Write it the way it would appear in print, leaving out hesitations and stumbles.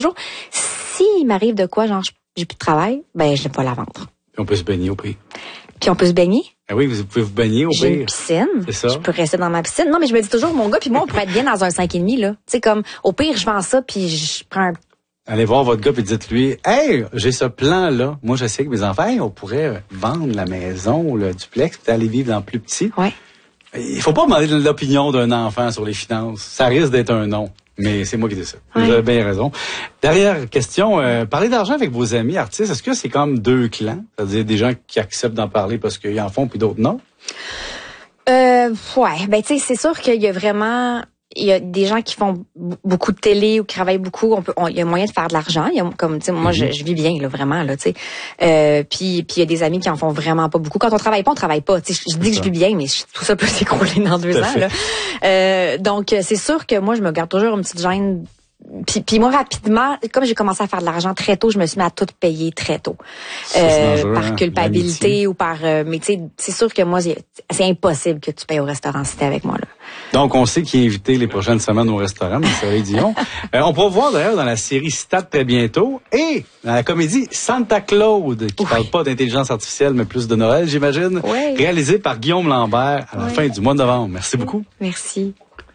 toujours, s'il m'arrive de quoi, genre, j'ai plus de travail, ben, je n'ai pas la vendre. Puis on peut se baigner au pire. Puis on peut se baigner. Ah oui, vous pouvez vous baigner au pire. J'ai une piscine. C'est ça. Je peux rester dans ma piscine. Non, mais je me dis toujours, mon gars puis moi, on pourrait être bien dans un 5,5, là. Tu sais, comme, au pire, je vends ça puis je prends un... Allez voir votre gars puis dites-lui, hey, j'ai ce plan-là. Moi, je sais que mes enfants, hey, on pourrait vendre la maison, le duplex, puis aller vivre dans plus petit. Ouais. Il faut pas demander l'opinion d'un enfant sur les finances. Ça risque d'être un non. Mais c'est moi qui dis ça. Ouais. Vous avez bien raison. Dernière question, parler d'argent avec vos amis artistes, est-ce que c'est comme deux clans? C'est-à-dire des gens qui acceptent d'en parler parce qu'ils en font puis d'autres non? Ouais. Ben, tu sais, c'est sûr qu'il y a vraiment... Il y a des gens qui font beaucoup de télé ou qui travaillent beaucoup. Il y a moyen de faire de l'argent. Il y a, comme, tu sais, moi, je vis bien, là, vraiment, là, tu sais. Puis il y a des amis qui en font vraiment pas beaucoup. Quand on travaille pas, on travaille pas. Tu sais, je dis que je vis bien, mais tout ça peut s'écrouler dans 2 ans, là. Donc, c'est sûr que moi, je me garde toujours une petite gêne. Puis moi, rapidement, comme j'ai commencé à faire de l'argent très tôt, je me suis mis à tout payer très tôt. Par culpabilité ou par... mais tu sais, c'est sûr que moi, c'est impossible que tu payes au restaurant si t'es avec moi, là. Donc, on sait qui est invité les prochaines semaines au restaurant, Marie Dion. On pourra voir d'ailleurs dans la série Stade très bientôt et dans la comédie Santa Claude, qui parle pas d'intelligence artificielle, mais plus de Noël, j'imagine, réalisée par Guillaume Lambert à la fin du mois de novembre. Merci beaucoup. Merci.